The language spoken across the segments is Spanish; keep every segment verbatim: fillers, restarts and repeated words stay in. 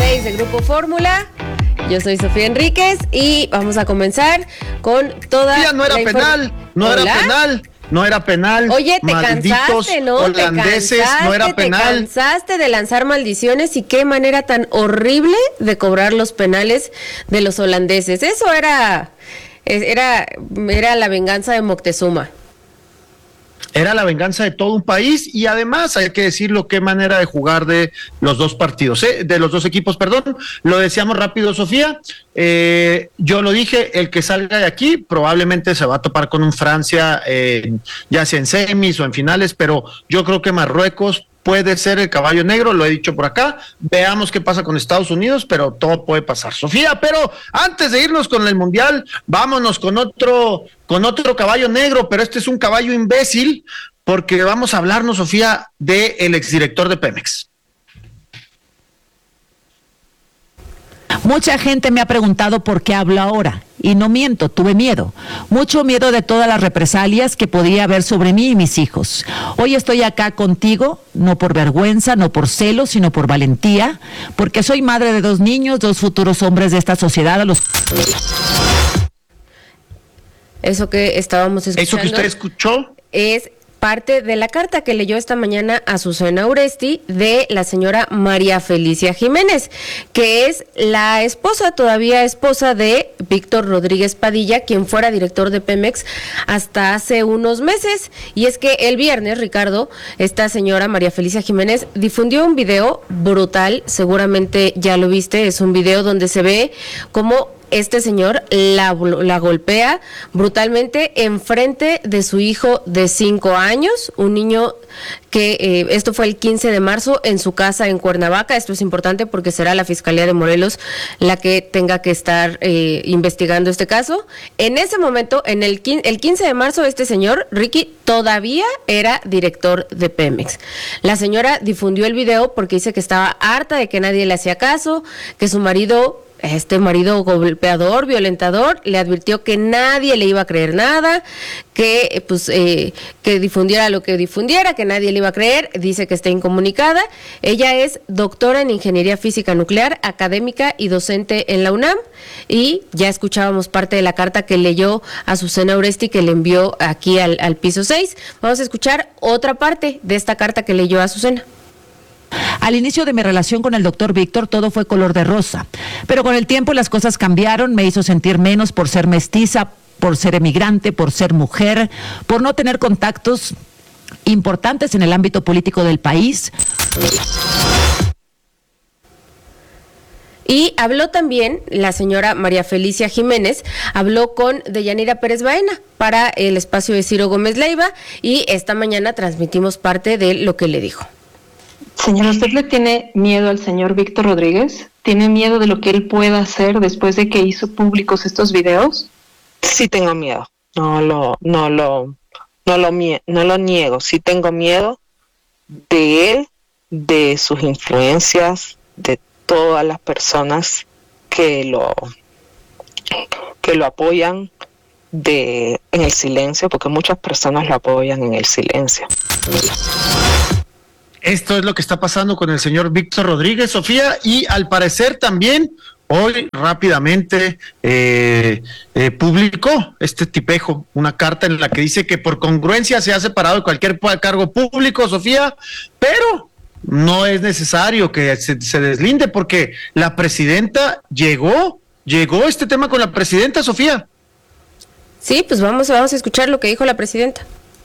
seis de Grupo Fórmula. Yo soy Sofía Enríquez y vamos a comenzar con toda Sofía, no era la penal, inform... no ¿Hola? era penal, no era penal. Oye, te Malditos cansaste, ¿no? holandeses, te cansaste, no era penal. Te cansaste de lanzar maldiciones y qué manera tan horrible de cobrar los penales de los holandeses. Eso era, era, era la venganza de Moctezuma. Era la venganza de todo un país y además hay que decirlo, qué manera de jugar de los dos partidos, ¿eh? de los dos equipos, perdón. Lo decíamos rápido, Sofía. Eh, yo lo dije, el que salga de aquí probablemente se va a topar con un Francia, eh, ya sea en semis o en finales, pero yo creo que Marruecos puede ser el caballo negro, lo he dicho por acá. Veamos qué pasa con Estados Unidos, pero todo puede pasar, Sofía. Pero antes de irnos con el Mundial, vámonos con otro, con otro caballo negro, pero este es un caballo imbécil, porque vamos a hablarnos, Sofía, del exdirector de Pemex. Mucha gente me ha preguntado por qué hablo ahora, y no miento, tuve miedo, mucho miedo de todas las represalias que podía haber sobre mí y mis hijos. Hoy estoy acá contigo, no por vergüenza, no por celos, sino por valentía, porque soy madre de dos niños, dos futuros hombres de esta sociedad a los... Eso que estábamos escuchando. ¿Eso que usted escuchó? Es parte de la carta que leyó esta mañana Azucena Uresti de la señora María Felicia Jiménez, que es la esposa, todavía esposa de Víctor Rodríguez Padilla, quien fuera director de Pemex hasta hace unos meses. Y es que el viernes, Ricardo, esta señora María Felicia Jiménez difundió un video brutal, seguramente ya lo viste, es un video donde se ve cómo este señor la, la golpea brutalmente enfrente de su hijo de cinco años, un niño que, eh, esto fue el quince de marzo en su casa en Cuernavaca. Esto es importante porque será la Fiscalía de Morelos la que tenga que estar eh, investigando este caso. En ese momento, en el, el quince de marzo, este señor, Ricky, todavía era director de Pemex. La señora difundió el video porque dice que estaba harta de que nadie le hacía caso, que su marido... Este marido golpeador, violentador, le advirtió que nadie le iba a creer nada, que pues eh, que difundiera lo que difundiera, que nadie le iba a creer. Dice que está incomunicada. Ella es doctora en Ingeniería Física Nuclear, académica y docente en la UNAM. Y ya escuchábamos parte de la carta que leyó Azucena Uresti, que le envió aquí al, al piso seis. Vamos a escuchar otra parte de esta carta que leyó Azucena. Al inicio de mi relación con el doctor Víctor todo fue color de rosa, pero con el tiempo las cosas cambiaron, me hizo sentir menos por ser mestiza, por ser emigrante, por ser mujer, por no tener contactos importantes en el ámbito político del país. Y habló también la señora María Felicia Jiménez, habló con Deyanira Pérez Baena para el espacio de Ciro Gómez Leiva y esta mañana transmitimos parte de lo que le dijo. Señora, ¿usted le tiene miedo al señor Víctor Rodríguez? ¿Tiene miedo de lo que él pueda hacer después de que hizo públicos estos videos? Sí tengo miedo, no lo, no lo, no lo, no lo niego. Sí tengo miedo de él, de sus influencias, de todas las personas que lo, que lo apoyan de en el silencio, porque muchas personas lo apoyan en el silencio. Esto es lo que está pasando con el señor Víctor Rodríguez, Sofía, y al parecer también hoy rápidamente eh, eh, publicó este tipejo una carta en la que dice que por congruencia se ha separado de cualquier cargo público, Sofía, pero no es necesario que se, se deslinde porque la presidenta llegó, llegó este tema con la presidenta, Sofía. Sí, pues vamos, vamos a escuchar lo que dijo la presidenta.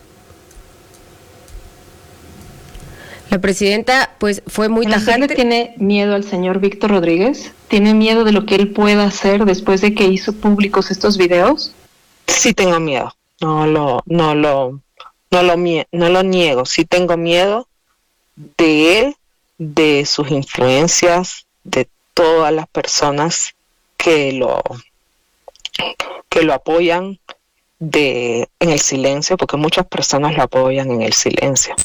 La presidenta, pues, fue muy tajante. ¿Usted le tiene miedo al señor Víctor Rodríguez? ¿Tiene miedo de lo que él pueda hacer después de que hizo públicos estos videos? Sí tengo miedo. No lo, no lo, no lo, no lo niego. Sí tengo miedo de él, de sus influencias, de todas las personas que lo, que lo apoyan de en el silencio, porque muchas personas lo apoyan en el silencio.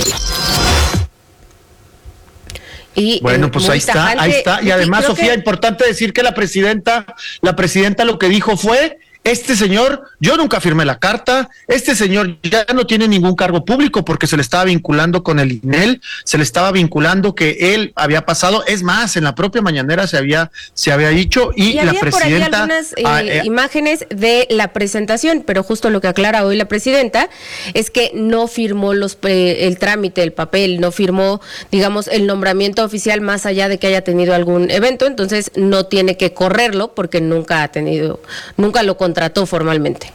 Y, bueno, pues ahí está, tajante. ahí está. Y además, Sofía, que... importante decir que la presidenta, la presidenta lo que dijo fue este señor, yo nunca firmé la carta, este señor ya no tiene ningún cargo público porque se le estaba vinculando con el I N E L, se le estaba vinculando que él había pasado, es más, en la propia mañanera se había, se había dicho, y, y la había presidenta... por ahí algunas eh, ah, eh, imágenes de la presentación, pero justo lo que aclara hoy la presidenta es que no firmó los eh, el trámite, el papel, no firmó, digamos, el nombramiento oficial más allá de que haya tenido algún evento, entonces no tiene que correrlo porque nunca ha tenido, nunca lo contrató formalmente.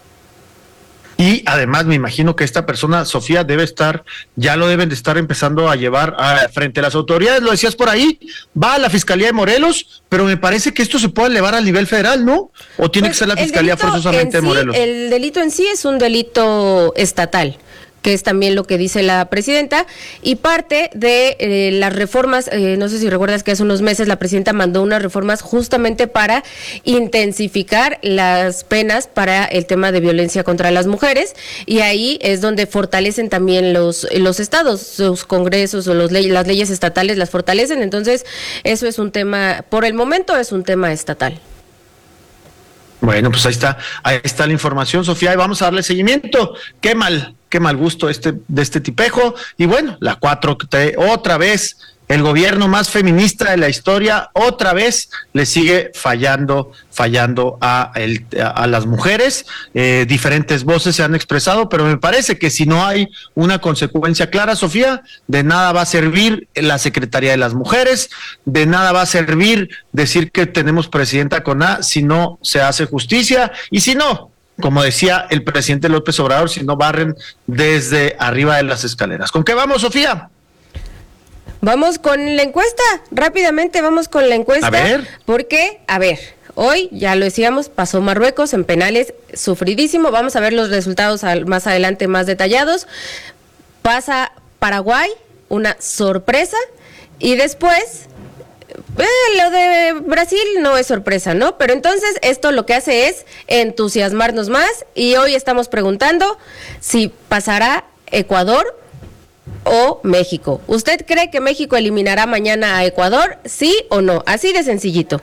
Y además me imagino que esta persona, Sofía, debe estar, ya lo deben de estar empezando a llevar a, frente a las autoridades, lo decías por ahí, va a la Fiscalía de Morelos, pero me parece que esto se puede elevar al nivel federal, ¿no? ¿O tiene pues que ser la Fiscalía forzosamente de Morelos? Sí, el delito en sí es un delito estatal, que es también lo que dice la presidenta, y parte de eh, las reformas, eh, no sé si recuerdas que hace unos meses la presidenta mandó unas reformas justamente para intensificar las penas para el tema de violencia contra las mujeres, y ahí es donde fortalecen también los, los estados, sus congresos o los ley, las leyes estatales las fortalecen, entonces eso es un tema, por el momento es un tema estatal. Bueno, pues ahí está, ahí está la información, Sofía, y vamos a darle seguimiento. Qué mal, qué mal gusto este de este tipejo. Y bueno, la cuatro T, otra vez, el gobierno más feminista de la historia, otra vez le sigue fallando, fallando a, el, a, a las mujeres. Eh, diferentes voces se han expresado, pero me parece que si no hay una consecuencia clara, Sofía, de nada va a servir la Secretaría de las Mujeres, de nada va a servir decir que tenemos presidenta con A si no se hace justicia, y si no, como decía el presidente López Obrador, si no barren desde arriba de las escaleras. ¿Con qué vamos, Sofía? Vamos con la encuesta, rápidamente vamos con la encuesta. A ver. Porque, a ver, hoy, ya lo decíamos, pasó Marruecos en penales, sufridísimo, vamos a ver los resultados al, más adelante más detallados. Pasa Paraguay, una sorpresa, y después... Eh, lo de Brasil no es sorpresa, ¿no? Pero entonces esto lo que hace es entusiasmarnos más, y hoy estamos preguntando si pasará Ecuador o México. ¿Usted cree que México eliminará mañana a Ecuador? ¿Sí o no? Así de sencillito.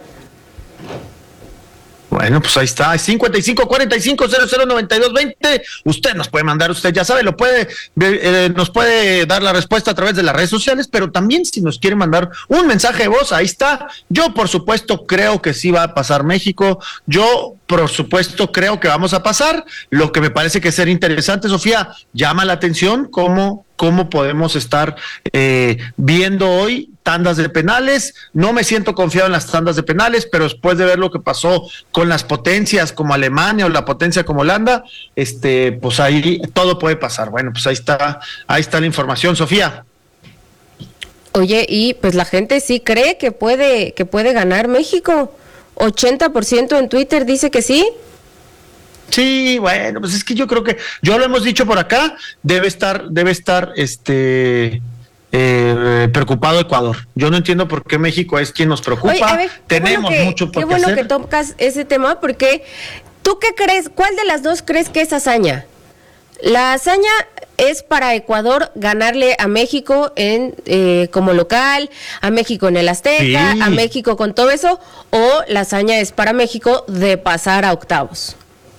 Bueno, pues ahí está, cincuenta y cinco cuarenta y cinco cero cero noventa y dos veinte. Usted nos puede mandar, usted ya sabe, lo puede, eh, nos puede dar la respuesta a través de las redes sociales, pero también si nos quiere mandar un mensaje de voz, ahí está. Yo, por supuesto, creo que sí va a pasar México. Yo, por supuesto, creo que vamos a pasar. Lo que me parece que ser interesante, Sofía, llama la atención cómo, cómo podemos estar eh, viendo hoy tandas de penales. No me siento confiado en las tandas de penales, pero después de ver lo que pasó con las potencias como Alemania o la potencia como Holanda, este, pues ahí todo puede pasar. Bueno, pues ahí está, ahí está la información, Sofía. Oye, y pues la gente sí cree que puede, que puede ganar México. ochenta por ciento en Twitter dice que sí. Sí, bueno, pues es que yo creo que, yo lo hemos dicho por acá, debe estar, debe estar, este... Eh, preocupado Ecuador. Yo no entiendo por qué México es quien nos preocupa. Oye, a ver, tenemos bueno que, mucho por qué bueno hacer. que tocas ese tema, porque ¿tú qué crees? ¿Cuál de las dos crees que es hazaña? ¿La hazaña es para Ecuador ganarle a México en eh, como local, a México en el Azteca, sí. a México con todo eso, o la hazaña es para México de pasar a octavos?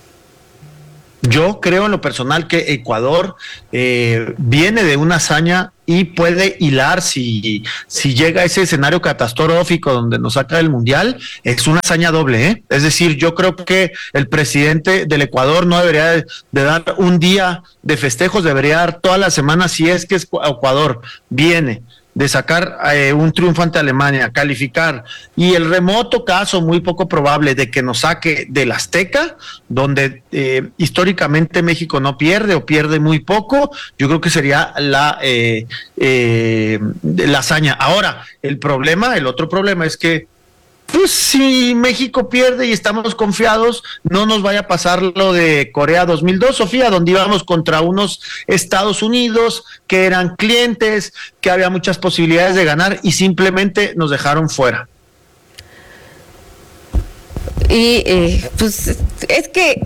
Yo creo en lo personal que Ecuador eh, viene de una hazaña y puede hilar, si, si llega a ese escenario catastrófico donde nos saca del Mundial, es una hazaña doble, ¿eh? Es decir, yo creo que el presidente del Ecuador no debería de, de dar un día de festejos, debería dar toda la semana, si es que Ecuador viene de sacar eh, un triunfo ante Alemania, calificar, y el remoto caso muy poco probable de que nos saque del Azteca, donde eh, históricamente México no pierde o pierde muy poco, yo creo que sería la, eh, eh, la hazaña. Ahora, el problema, el otro problema es que pues si México pierde y estamos confiados, no nos vaya a pasar lo de Corea dos mil dos, Sofía, donde íbamos contra unos Estados Unidos que eran clientes, que había muchas posibilidades de ganar y simplemente nos dejaron fuera. Y eh, pues es que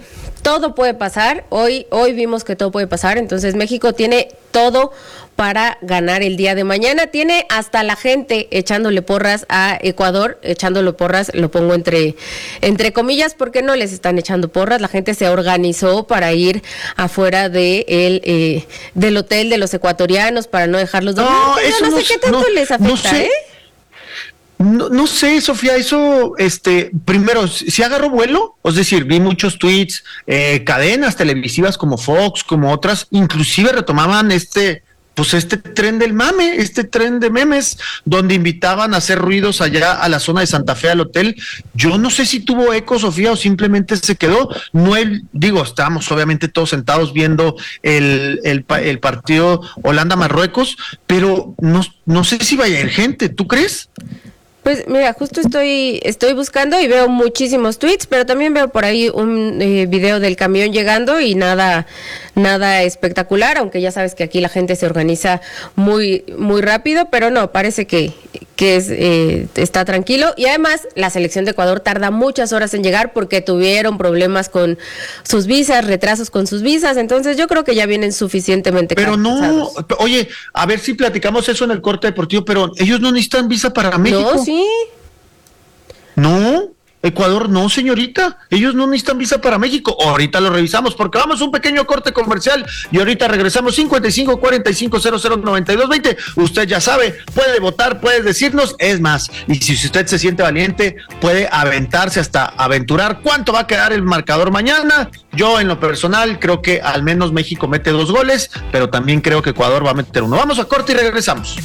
todo puede pasar. Hoy, hoy vimos que todo puede pasar. Entonces México tiene todo para ganar el día de mañana. Tiene hasta la gente echándole porras a Ecuador, echándole porras, lo pongo entre, entre comillas, porque no les están echando porras. La gente se organizó para ir afuera de el, eh, del hotel de los ecuatorianos para no dejarlos dormir. No, Pero eso no, no sé qué tanto no, les afecta, no sé. ¿eh? No, no sé, Sofía, eso, este, primero, si agarró vuelo, es decir, vi muchos tweets, eh, cadenas televisivas como Fox, como otras, inclusive retomaban este, pues este tren del mame, este tren de memes, donde invitaban a hacer ruidos allá a la zona de Santa Fe, al hotel. Yo no sé si tuvo eco, Sofía, o simplemente se quedó. No, el, digo, estábamos obviamente todos sentados viendo el, el, el partido Holanda-Marruecos, pero no, no sé si vaya a ir gente, ¿tú crees? Pues mira, justo estoy estoy buscando y veo muchísimos tweets, pero también veo por ahí un eh, video del camión llegando y nada nada espectacular, aunque ya sabes que aquí la gente se organiza muy muy rápido, pero no, parece que que es, eh, está tranquilo. Y además la selección de Ecuador tarda muchas horas en llegar porque tuvieron problemas con sus visas, retrasos con sus visas, entonces yo creo que ya vienen suficientemente Pero cansados. no, oye, a ver si platicamos eso en el corte deportivo, pero ellos no necesitan visa para México. No, sí. No, Ecuador no, señorita. Ellos no necesitan visa para México. Ahorita lo revisamos porque vamos a un pequeño corte comercial y ahorita regresamos. Cincuenta y cinco cuarenta y cinco cero cero noventa y dos veinte. Usted ya sabe, puede votar, puede decirnos. Es más, y si usted se siente valiente, puede aventarse hasta aventurar cuánto va a quedar el marcador mañana. Yo en lo personal creo que al menos México mete dos goles, pero también creo que Ecuador va a meter uno. Vamos a corte y regresamos.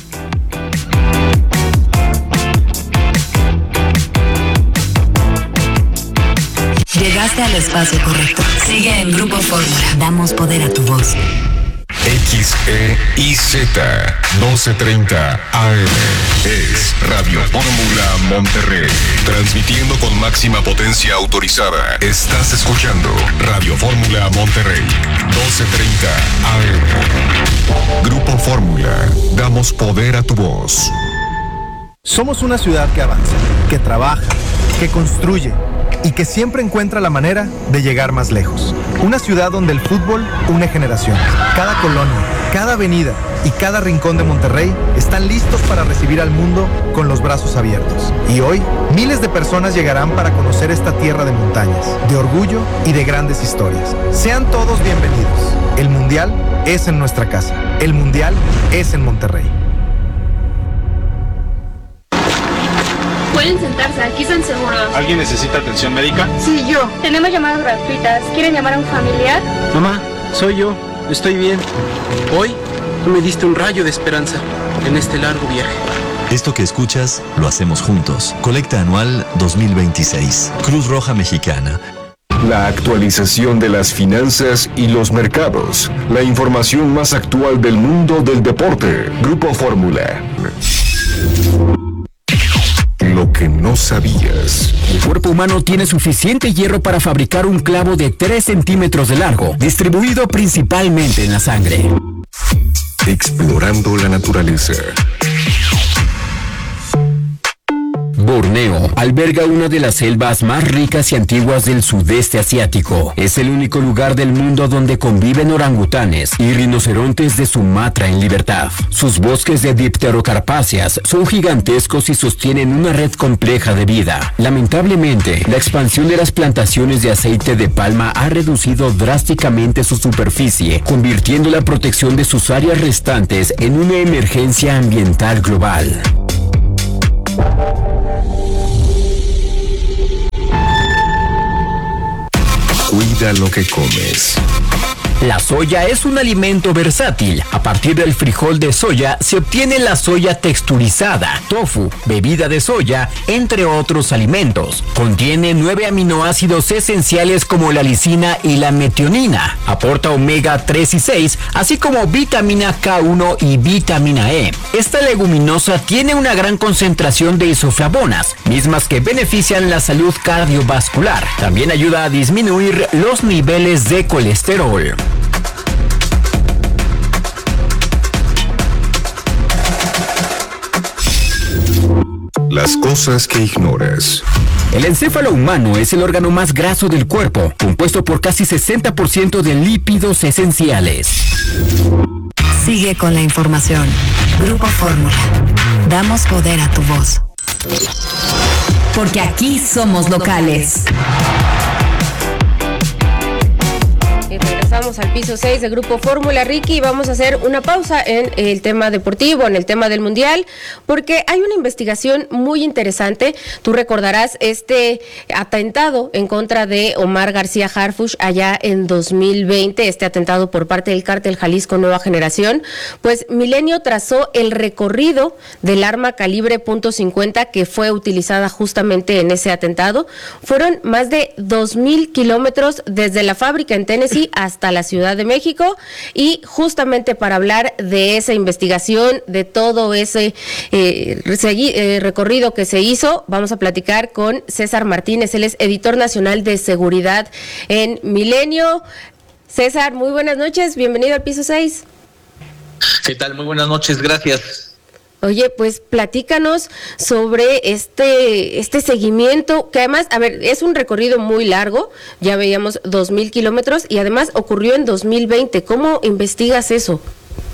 Llegaste al espacio correcto. Sigue en Grupo Fórmula. Damos poder a tu voz. X E I Z doce treinta A M es Radio Fórmula Monterrey, transmitiendo con máxima potencia autorizada. Estás escuchando Radio Fórmula Monterrey, doce treinta A M. Grupo Fórmula, damos poder a tu voz. Somos una ciudad que avanza, que trabaja, que construye y que siempre encuentra la manera de llegar más lejos. Una ciudad donde el fútbol une generaciones. Cada colonia, cada avenida y cada rincón de Monterrey están listos para recibir al mundo con los brazos abiertos. Y hoy, miles de personas llegarán para conocer esta tierra de montañas, de orgullo y de grandes historias. Sean todos bienvenidos. El Mundial es en nuestra casa. El Mundial es en Monterrey. Pueden sentarse, aquí están seguros. ¿Alguien necesita atención médica? Sí, yo. Tenemos llamadas gratuitas. ¿Quieren llamar a un familiar? Mamá, soy yo. Estoy bien. Hoy tú me diste un rayo de esperanza en este largo viaje. Esto que escuchas lo hacemos juntos. Colecta anual dos mil veintiséis. Cruz Roja Mexicana. La actualización de las finanzas y los mercados. La información más actual del mundo del deporte. Grupo Fórmula. Lo que no sabías. El cuerpo humano tiene suficiente hierro para fabricar un clavo de tres centímetros de largo, distribuido principalmente en la sangre. Explorando la naturaleza. Borneo alberga una de las selvas más ricas y antiguas del sudeste asiático. Es el único lugar del mundo donde conviven orangutanes y rinocerontes de Sumatra en libertad. Sus bosques de dipterocarpáceas son gigantescos y sostienen una red compleja de vida. Lamentablemente, la expansión de las plantaciones de aceite de palma ha reducido drásticamente su superficie, convirtiendo la protección de sus áreas restantes en una emergencia ambiental global. Cuida lo que comes. La soya es un alimento versátil. A partir del frijol de soya se obtiene la soya texturizada, tofu, bebida de soya, entre otros alimentos. Contiene nueve aminoácidos esenciales como la lisina y la metionina. Aporta omega tres y seis, así como vitamina K uno y vitamina E. Esta leguminosa tiene una gran concentración de isoflavonas, mismas que benefician la salud cardiovascular. También ayuda a disminuir los niveles de colesterol. Las cosas que ignoras. El encéfalo humano es el órgano más graso del cuerpo, compuesto por casi sesenta por ciento de lípidos esenciales. Sigue con la información. Grupo Fórmula. Damos poder a tu voz. Porque aquí somos locales. Y regresamos al piso seis de Grupo Fórmula, Ricky, y vamos a hacer una pausa en el tema deportivo, en el tema del Mundial, porque hay una investigación muy interesante. Tú recordarás este atentado en contra de Omar García Harfuch allá en dos mil veinte, este atentado por parte del Cártel Jalisco Nueva Generación. Pues Milenio trazó el recorrido del arma calibre punto cincuenta que fue utilizada justamente en ese atentado. Fueron más de dos mil kilómetros desde la fábrica en Tennessee hasta la Ciudad de México, y justamente para hablar de esa investigación, de todo ese eh, segui- eh, recorrido que se hizo, vamos a platicar con César Martínez. Él es editor nacional de seguridad en Milenio. César, muy buenas noches, bienvenido al piso seis. ¿Qué tal? Muy buenas noches, gracias. Oye, pues platícanos sobre este este seguimiento, que además, a ver, es un recorrido muy largo, ya veíamos dos mil kilómetros, y además ocurrió en dos mil veinte. ¿Cómo investigas eso?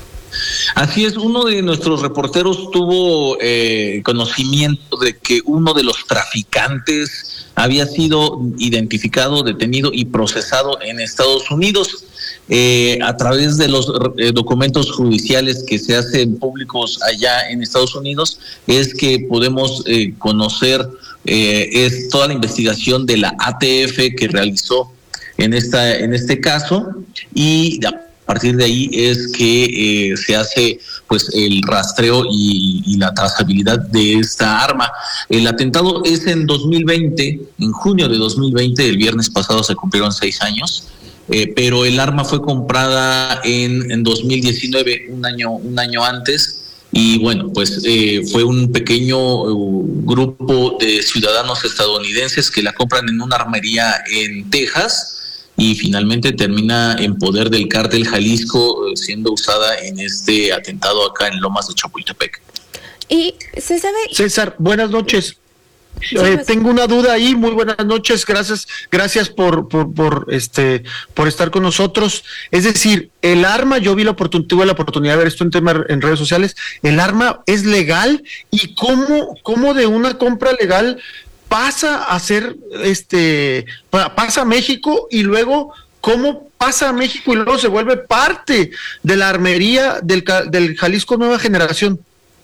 Así es, uno de nuestros reporteros tuvo eh, conocimiento de que uno de los traficantes había sido identificado, detenido y procesado en Estados Unidos. Eh, a través de los eh, documentos judiciales que se hacen públicos allá en Estados Unidos, es que podemos eh, conocer eh, es toda la investigación de la A T F que realizó en esta en este caso, y a partir de ahí es que eh, se hace pues el rastreo y, y la trazabilidad de esta arma. El atentado es en dos mil veinte, en junio de dos mil veinte, el viernes pasado se cumplieron seis años. Eh, pero el arma fue comprada en, en dos mil diecinueve, un año, un año antes, y bueno, pues eh, fue un pequeño uh, grupo de ciudadanos estadounidenses que la compran en una armería en Texas, y finalmente termina en poder del Cártel Jalisco, eh, siendo usada en este atentado acá en Lomas de Chapultepec. Y se sabe... César, buenas noches. Eh, tengo una duda ahí. Muy buenas noches, gracias, gracias por, por, por este, por estar con nosotros. Es decir, el arma, yo vi la oportunidad, tuve la oportunidad de ver esto en tema en redes sociales. El arma es legal, y cómo, cómo de una compra legal pasa a ser, este, pasa a México, y luego cómo pasa a México y luego se vuelve parte de la armería del, del Jalisco Nueva Generación.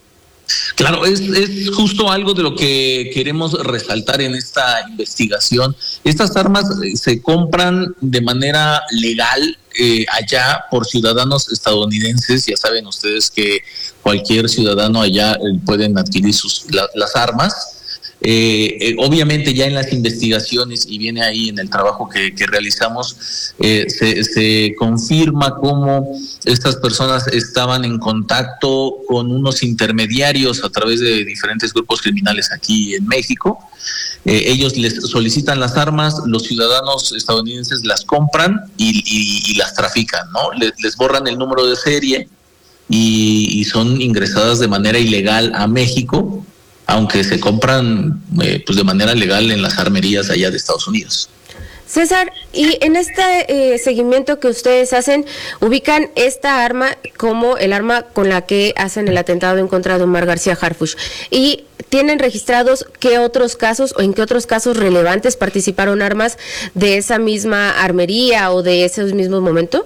Claro, es, es justo algo de lo que queremos resaltar en esta investigación. Estas armas se compran de manera legal eh, allá por ciudadanos estadounidenses. Ya saben ustedes que cualquier ciudadano allá eh, pueden adquirir sus, la, las armas. Eh, eh, obviamente ya en las investigaciones, y viene ahí en el trabajo que, que realizamos, eh, se, se confirma cómo estas personas estaban en contacto con unos intermediarios a través de diferentes grupos criminales aquí en México. Eh, ellos les solicitan las armas, los ciudadanos estadounidenses las compran y, y, y las trafican, ¿no? Les, les borran el número de serie y, y son ingresadas de manera ilegal a México, aunque se compran eh, pues de manera legal en las armerías allá de Estados Unidos. César, y en este eh, seguimiento que ustedes hacen, ubican esta arma como el arma con la que hacen el atentado en contra de Omar García Harfuch, y ¿tienen registrados qué otros casos o en qué otros casos relevantes participaron armas de esa misma armería o de ese mismo momento?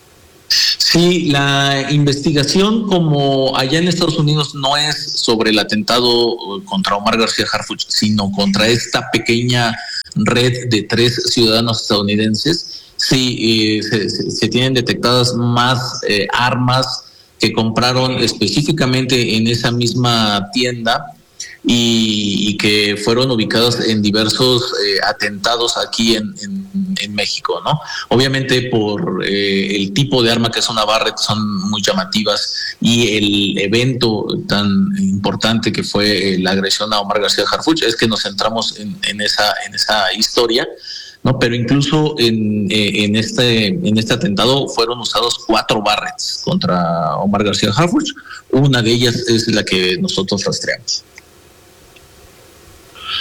Sí, la investigación, como allá en Estados Unidos, no es sobre el atentado contra Omar García Harfuch, sino contra esta pequeña red de tres ciudadanos estadounidenses. Sí, eh, se, se, se tienen detectadas más eh, armas que compraron específicamente en esa misma tienda, y, y que fueron ubicadas en diversos eh, atentados aquí en, en, en México, ¿no? Obviamente por eh, el tipo de arma que es una Barrett son muy llamativas, y el evento tan importante que fue eh, la agresión a Omar García Harfuch es que nos centramos en, en esa en esa historia, ¿no? Pero incluso en, eh, en este en este atentado fueron usados cuatro Barretts contra Omar García Harfuch. Una de ellas es la que nosotros rastreamos.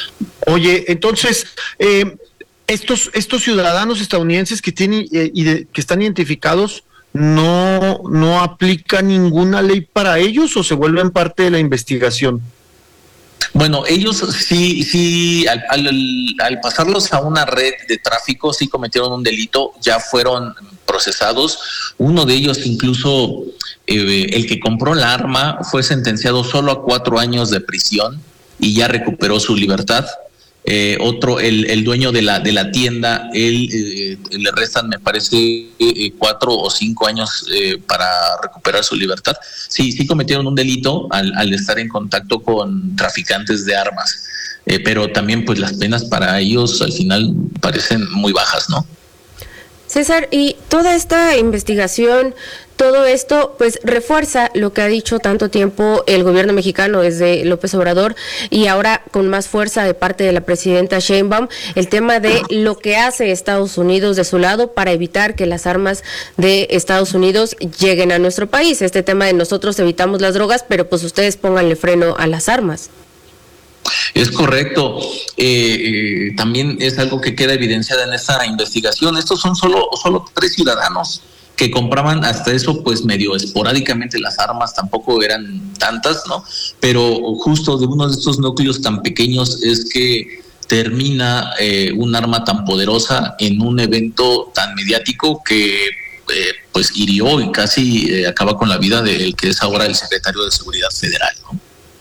Oye, entonces, eh, estos, estos ciudadanos estadounidenses que tienen eh, y de, que están identificados, ¿no, no aplica ninguna ley para ellos o se vuelven parte de la investigación? Bueno, ellos sí, sí, al, al, al pasarlos a una red de tráfico, sí cometieron un delito, ya fueron procesados. Uno de ellos, incluso eh, el que compró la arma, fue sentenciado solo a cuatro años de prisión y ya recuperó su libertad. Eh, otro, el, el dueño de la de la tienda, él eh, le restan, me parece, eh, cuatro o cinco años eh, para recuperar su libertad. Sí, sí cometieron un delito al, al estar en contacto con traficantes de armas, eh, pero también pues las penas para ellos al final parecen muy bajas, ¿no? César, y toda esta investigación, todo esto, pues refuerza lo que ha dicho tanto tiempo el gobierno mexicano desde López Obrador y ahora con más fuerza de parte de la presidenta Sheinbaum, el tema de lo que hace Estados Unidos de su lado para evitar que las armas de Estados Unidos lleguen a nuestro país. Este tema de nosotros evitamos las drogas, pero pues ustedes pónganle freno a las armas. Es correcto. Eh, eh, también es algo que queda evidenciada en esta investigación. Estos son solo, solo tres ciudadanos que compraban hasta eso, pues medio esporádicamente las armas, tampoco eran tantas, ¿no? Pero justo de uno de estos núcleos tan pequeños es que termina eh, un arma tan poderosa en un evento tan mediático que eh, pues hirió y casi eh, acaba con la vida del que es ahora el secretario de Seguridad Federal, ¿no?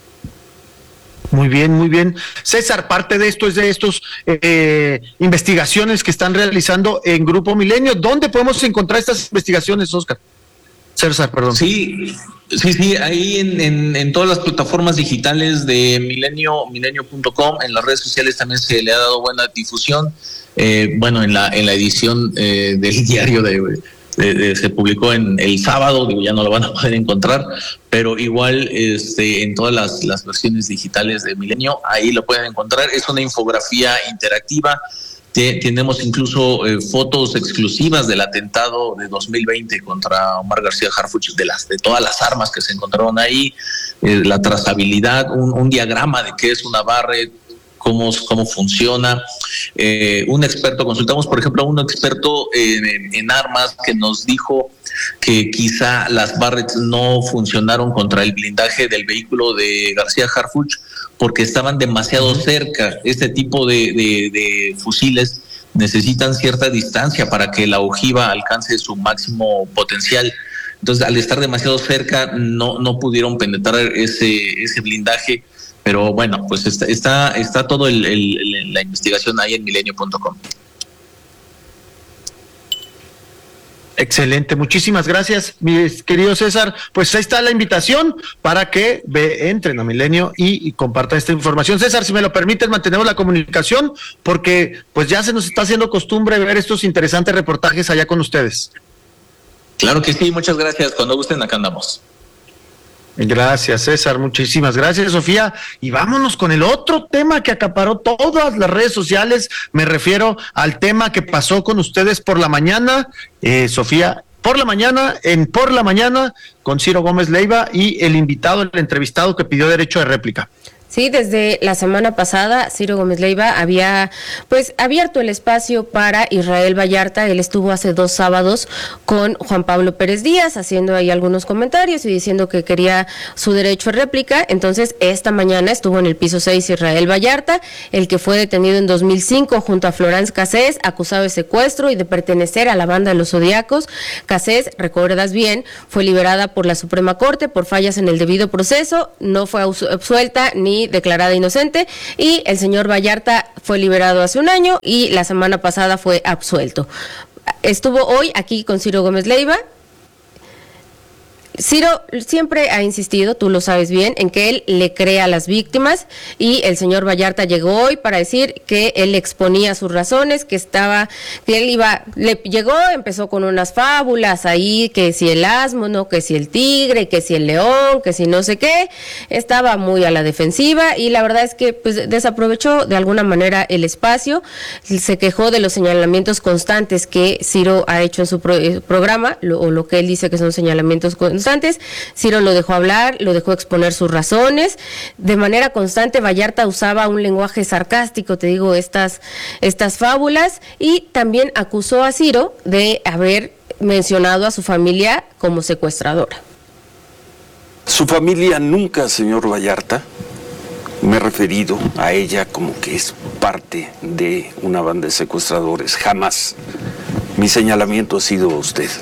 Muy bien, muy bien. César, parte de esto es de estos eh, investigaciones que están realizando en Grupo Milenio. ¿Dónde podemos encontrar estas investigaciones, Oscar? César, perdón. Sí, sí, sí, ahí en, en, en todas las plataformas digitales de Milenio, milenio punto com, en las redes sociales también se le ha dado buena difusión. Eh, bueno, en la en la edición eh, del diario de... De, de, se publicó en el sábado, digo, ya no lo van a poder encontrar, pero igual este, en todas las, las versiones digitales de Milenio, ahí lo pueden encontrar. Es una infografía interactiva. Te, tenemos incluso eh, fotos exclusivas del atentado de dos mil veinte contra Omar García Harfuch, de las de todas las armas que se encontraron ahí, eh, la trazabilidad, un, un diagrama de qué es una Barrett, cómo, cómo funciona. Eh, un experto, consultamos por ejemplo a un experto en, en armas que nos dijo que quizá las Barretts no funcionaron contra el blindaje del vehículo de García Harfuch porque estaban demasiado cerca. Este tipo de, de, de fusiles necesitan cierta distancia para que la ojiva alcance su máximo potencial. Entonces, al estar demasiado cerca, no, no pudieron penetrar ese, ese blindaje. Pero bueno, pues está está, está todo el, el, la investigación ahí en milenio punto com. Excelente, muchísimas gracias, mi querido César. Pues ahí está la invitación para que ve, entren a Milenio y, y compartan esta información. César, si me lo permites, mantenemos la comunicación porque pues ya se nos está haciendo costumbre ver estos interesantes reportajes allá con ustedes. Claro que sí, muchas gracias. Cuando gusten, acá andamos. Gracias, César. Muchísimas gracias, Sofía. Y vámonos con el otro tema que acaparó todas las redes sociales. Me refiero al tema que pasó con ustedes por la mañana, eh, Sofía, por la mañana, en Por la Mañana, con Ciro Gómez Leiva y el invitado, el entrevistado que pidió derecho de réplica. Sí, desde la semana pasada, Ciro Gómez Leiva había pues abierto el espacio para Israel Vallarta. Él estuvo hace dos sábados con Juan Pablo Pérez Díaz, haciendo ahí algunos comentarios y diciendo que quería su derecho a réplica. Entonces, esta mañana estuvo en el piso seis Israel Vallarta, el que fue detenido en dos mil cinco junto a Florence Cassés, acusado de secuestro y de pertenecer a la banda de los Zodiacos. Cassés, recuerdas bien, fue liberada por la Suprema Corte por fallas en el debido proceso, no fue absuelta ni declarada inocente, y el señor Vallarta fue liberado hace un año y la semana pasada fue absuelto. Estuvo hoy aquí con Ciro Gómez Leiva. Ciro siempre ha insistido, tú lo sabes bien, en que él le cree a las víctimas, y el señor Vallarta llegó hoy para decir que él exponía sus razones, que estaba, que él iba, le llegó, empezó con unas fábulas ahí, que si el asno, no, que si el tigre, que si el león, que si no sé qué, estaba muy a la defensiva, y la verdad es que pues desaprovechó de alguna manera el espacio, se quejó de los señalamientos constantes que Ciro ha hecho en su pro, programa, lo, o lo que él dice que son señalamientos constantes, constantes. Ciro lo dejó hablar, lo dejó exponer sus razones. De manera constante, Vallarta usaba un lenguaje sarcástico, te digo, estas, estas fábulas, y también acusó a Ciro de haber mencionado a su familia como secuestradora. Su familia nunca, señor Vallarta, me he referido a ella como que es parte de una banda de secuestradores. Jamás. Mi señalamiento ha sido a usted.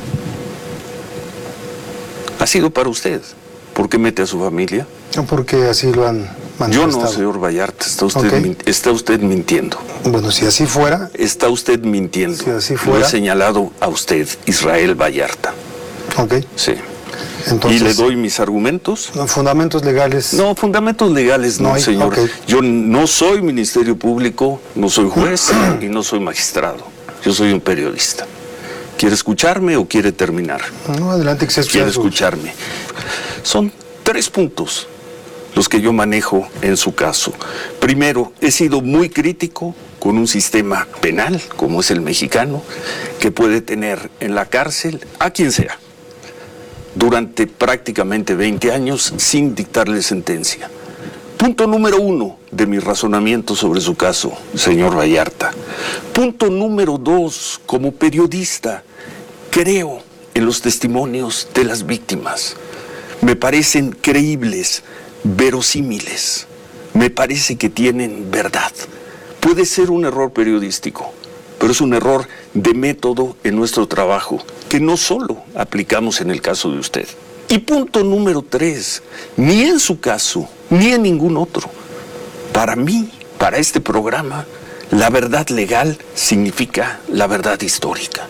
Ha sido para usted. ¿Por qué mete a su familia? Porque así lo han manifestado. Yo no, señor Vallarta. Está usted, okay. Está usted mintiendo. Bueno, si así fuera... Está usted mintiendo. Si así fuera... Lo he señalado a usted, Israel Vallarta. Ok. Sí. Entonces, y le doy mis argumentos. No, fundamentos legales. No, fundamentos legales no, no hay, señor. Okay. Yo no soy Ministerio Público, no soy juez y no soy magistrado. Yo soy un periodista. ¿Quiere escucharme o quiere terminar? No, adelante, que se Quiere escucharme. Son tres puntos los que yo manejo en su caso. Primero, he sido muy crítico con un sistema penal, como es el mexicano, que puede tener en la cárcel a quien sea, durante prácticamente veinte años sin dictarle sentencia. Punto número uno de mi razonamiento sobre su caso, señor Vallarta. Punto número dos, como periodista, creo en los testimonios de las víctimas. Me parecen creíbles, verosímiles. Me parece que tienen verdad. Puede ser un error periodístico, pero es un error de método en nuestro trabajo, que no solo aplicamos en el caso de usted. Y punto número tres, ni en su caso, ni en ningún otro. Para mí, para este programa, la verdad legal significa la verdad histórica.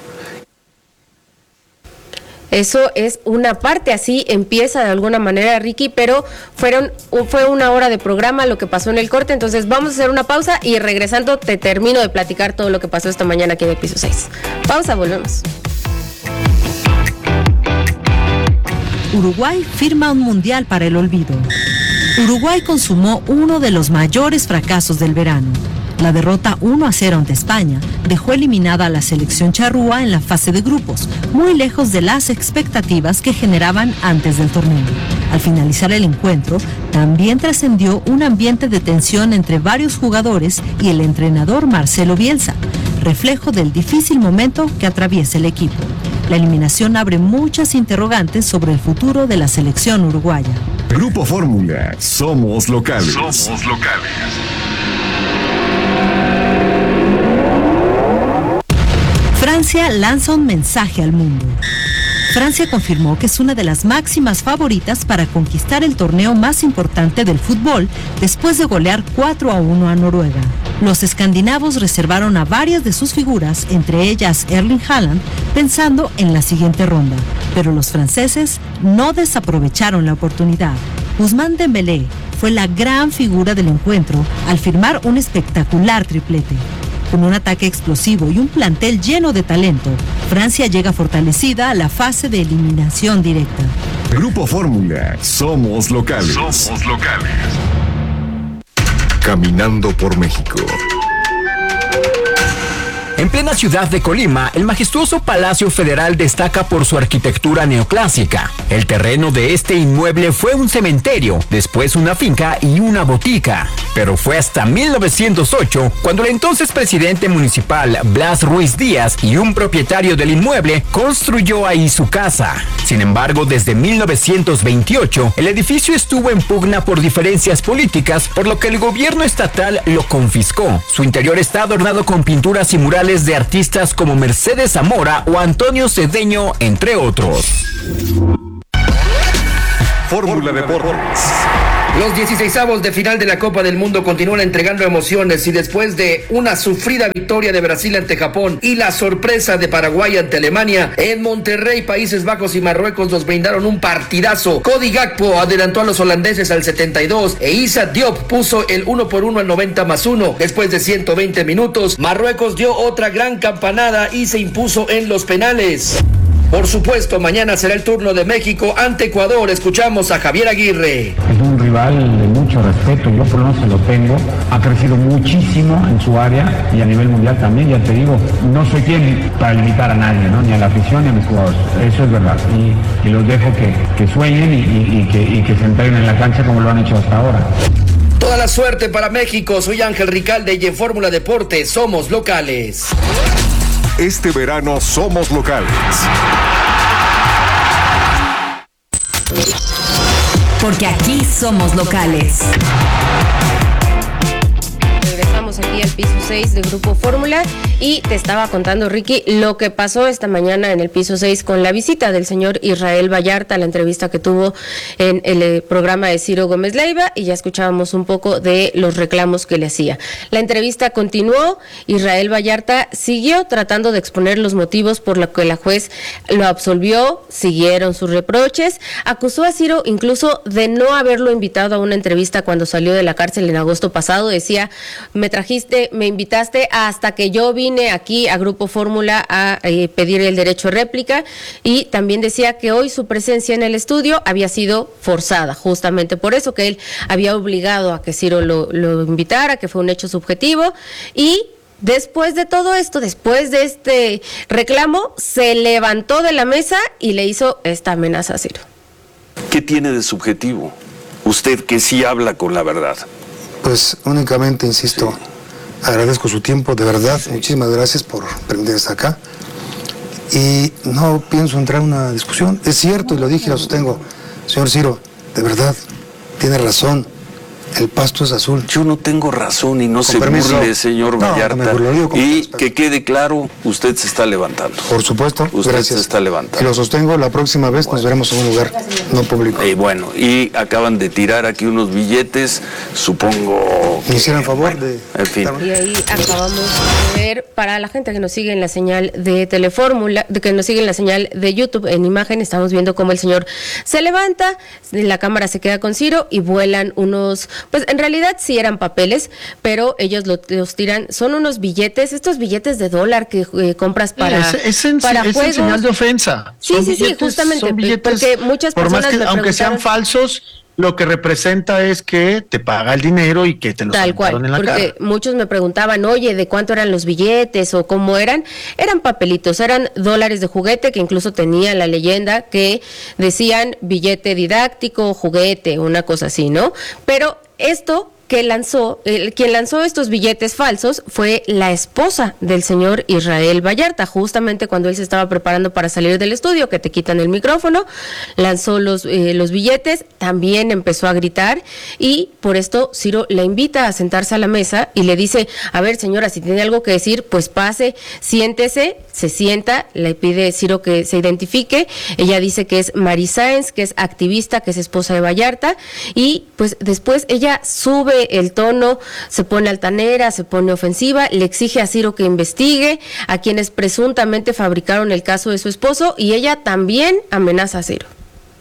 Eso es una parte, así empieza de alguna manera, Ricky, pero fueron fue una hora de programa lo que pasó en el corte, entonces vamos a hacer una pausa y regresando te termino de platicar todo lo que pasó esta mañana aquí en el Piso seis. Pausa, volvemos. Uruguay firma un mundial para el olvido. Uruguay consumó uno de los mayores fracasos del verano. La derrota uno a cero ante España dejó eliminada a la selección charrúa en la fase de grupos, muy lejos de las expectativas que generaban antes del torneo. Al finalizar el encuentro, también trascendió un ambiente de tensión entre varios jugadores y el entrenador Marcelo Bielsa, reflejo del difícil momento que atraviesa el equipo. La eliminación abre muchas interrogantes sobre el futuro de la selección uruguaya. Grupo Fórmula, somos locales. Somos locales. Francia lanza un mensaje al mundo. Francia confirmó que es una de las máximas favoritas para conquistar el torneo más importante del fútbol después de golear cuatro a uno a Noruega. Los escandinavos reservaron a varias de sus figuras, entre ellas Erling Haaland, pensando en la siguiente ronda, pero los franceses no desaprovecharon la oportunidad. Ousmane Dembélé fue la gran figura del encuentro al firmar un espectacular triplete. Con un ataque explosivo y un plantel lleno de talento, Francia llega fortalecida a la fase de eliminación directa. Grupo Fórmula, somos locales. Somos locales. Caminando por México. En plena ciudad de Colima, el majestuoso Palacio Federal destaca por su arquitectura neoclásica. El terreno de este inmueble fue un cementerio, después una finca y una botica. Pero fue hasta mil novecientos ocho cuando el entonces presidente municipal Blas Ruiz Díaz y un propietario del inmueble construyó ahí su casa. Sin embargo, desde mil novecientos veintiocho, el edificio estuvo en pugna por diferencias políticas, por lo que el gobierno estatal lo confiscó. Su interior está adornado con pinturas y murales de artistas como Mercedes Zamora o Antonio Cedeño, entre otros. Fórmula Deportes. Los dieciseisavos de final de la Copa del Mundo continúan entregando emociones y después de una sufrida victoria de Brasil ante Japón y la sorpresa de Paraguay ante Alemania, en Monterrey, Países Bajos y Marruecos nos brindaron un partidazo. Cody Gakpo adelantó a los holandeses al setenta y dos e Issa Diop puso el uno por uno al noventa más uno. Después de ciento veinte minutos, Marruecos dio otra gran campanada y se impuso en los penales. Por supuesto, mañana será el turno de México ante Ecuador. Escuchamos a Javier Aguirre. Es un rival de mucho respeto, yo por lo menos se lo tengo. Ha crecido muchísimo en su área y a nivel mundial también, ya te digo. No soy quien para limitar a nadie, ¿no? Ni a la afición ni a mis jugadores. Eso es verdad. Y, y los dejo que, que sueñen y, y, y, que, y que se entreguen en la cancha como lo han hecho hasta ahora. Toda la suerte para México. Soy Ángel Ricalde y en Fórmula Deportes somos locales. Este verano somos locales. Porque aquí somos locales. Regresamos aquí al piso seis de Grupo Fórmula y te estaba contando, Ricky, lo que pasó esta mañana en el piso seis con la visita del señor Israel Vallarta, la entrevista que tuvo en el programa de Ciro Gómez Leiva, y ya escuchábamos un poco de los reclamos que le hacía. La entrevista continuó, Israel Vallarta siguió tratando de exponer los motivos por los que la juez lo absolvió, siguieron sus reproches, acusó a Ciro incluso de no haberlo invitado a una entrevista cuando salió de la cárcel en agosto pasado. Decía, me trajiste, me invitaste hasta que yo vine aquí a Grupo Fórmula a eh, pedir el derecho de réplica, y también decía que hoy su presencia en el estudio había sido forzada, justamente por eso, que él había obligado a que Ciro lo, lo invitara, que fue un hecho subjetivo. Y después de todo esto, después de este reclamo, se levantó de la mesa y le hizo esta amenaza a Ciro. ¿Qué tiene de subjetivo? Usted que sí habla con la verdad. Pues únicamente, insisto, sí. Agradezco su tiempo, de verdad, sí. Muchísimas gracias por permitirme estar acá. Y no pienso entrar en una discusión. Es cierto, y lo dije y lo sostengo, señor Ciro, de verdad, tiene razón. El pasto es azul. Yo no tengo razón y no con se permiso. burle, señor no, Vallarta. No, me burlo, y respeto. Que quede claro, usted se está levantando. Por supuesto, usted gracias. se está levantando. Y lo sostengo, la próxima vez bueno. Nos veremos en un lugar no público. Y bueno, y acaban de tirar aquí unos billetes, supongo... Me hicieran favor bueno, de... En fin. Y ahí acabamos de ver, para la gente que nos sigue en la señal de Telefórmula, de que nos sigue en la señal de YouTube, en imagen, estamos viendo cómo el señor se levanta, la cámara se queda con Ciro y vuelan unos, pues en realidad sí eran papeles, pero ellos lo, los tiran, son unos billetes, estos billetes de dólar que eh, compras para, es, es en, para es juegos. En señal de ofensa. Sí, son sí, billetes, sí, justamente, son billetes, porque muchas por personas más que, me aunque sean falsos, lo que representa es que te paga el dinero y que te los tal cual, en la porque cara. Muchos me preguntaban, oye, ¿de cuánto eran los billetes o cómo eran? Eran papelitos, eran dólares de juguete que incluso tenía la leyenda que decían billete didáctico, juguete, una cosa así, ¿no? Pero esto que lanzó, el, quien lanzó estos billetes falsos fue la esposa del señor Israel Vallarta, justamente cuando él se estaba preparando para salir del estudio, que te quitan el micrófono, lanzó los, eh, los billetes, también empezó a gritar, y por esto Ciro la invita a sentarse a la mesa y le dice, a ver señora, si tiene algo que decir, pues pase, siéntese. Se sienta, le pide Ciro que se identifique, ella dice que es Mari Sáenz, que es activista, que es esposa de Vallarta, y pues después ella sube el tono, se pone altanera, se pone ofensiva, le exige a Ciro que investigue a quienes presuntamente fabricaron el caso de su esposo, y ella también amenaza a Ciro.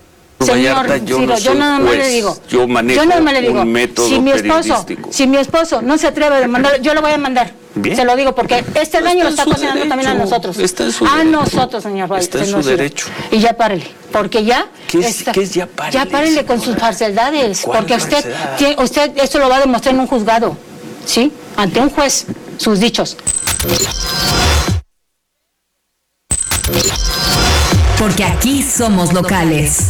Señor Vallarta, yo Ciro, no yo nada más le digo, yo manejo yo nada más le digo, un método si mi esposo, periodístico. si mi esposo no se atreve a demandar, yo lo voy a demandar. Bien. Se lo digo porque este Está daño lo está en su ocasionando también a derecho, nosotros. está en su a derecho. nosotros, señor. Está en señor su Ciro. derecho. Y ya párele, porque ya ¿Qué es, está, ¿qué es ya párele? ya párenle con sus falsedades, ¿Cuál porque usted falsedad? tiene, usted esto lo va a demostrar en un juzgado, ¿sí? Ante un juez, sus dichos. Porque aquí somos locales.